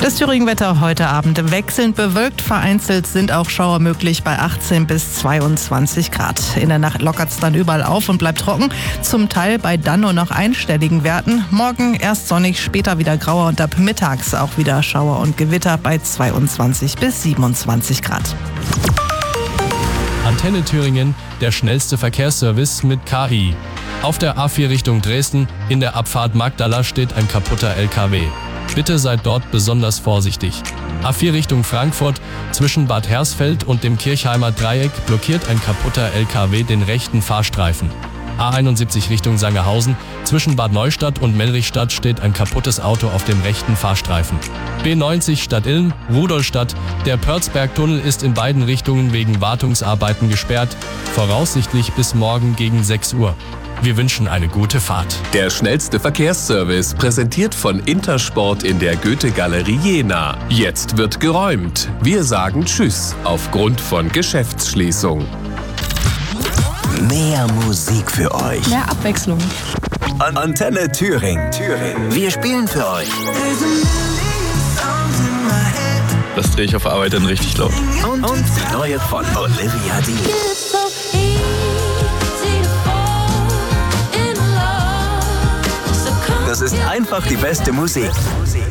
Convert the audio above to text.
Das Thüringen-Wetter heute Abend wechselnd bewölkt. Vereinzelt sind auch Schauer möglich bei 18 bis 22 Grad. In der Nacht lockert es dann überall auf und bleibt trocken. Zum Teil bei dann nur noch einstelligen Werten. Morgen erst sonnig, später wieder grauer und ab mittags auch wieder Schauer und Gewitter bei 22 bis 27 Grad. Antenne Thüringen, der schnellste Verkehrsservice mit KI. Auf der A4 Richtung Dresden, in der Abfahrt Magdala steht ein kaputter LKW. Bitte seid dort besonders vorsichtig. A4 Richtung Frankfurt, zwischen Bad Hersfeld und dem Kirchheimer Dreieck blockiert ein kaputter LKW den rechten Fahrstreifen. A71 Richtung Sangerhausen, zwischen Bad Neustadt und Mellrichstadt steht ein kaputtes Auto auf dem rechten Fahrstreifen. B90 Stadt-Ilm, Rudolstadt, der Pörzbergtunnel ist in beiden Richtungen wegen Wartungsarbeiten gesperrt, voraussichtlich bis morgen gegen 6 Uhr. Wir wünschen eine gute Fahrt. Der schnellste Verkehrsservice, präsentiert von Intersport in der Goethe-Galerie Jena. Jetzt wird geräumt. Wir sagen Tschüss aufgrund von Geschäftsschließung. Mehr Musik für euch. Mehr Abwechslung. Antenne Thüringen. Wir spielen für euch. Das drehe ich auf Arbeit dann richtig laut. Und die neue von Olivia Dean. Das ist einfach die beste Musik.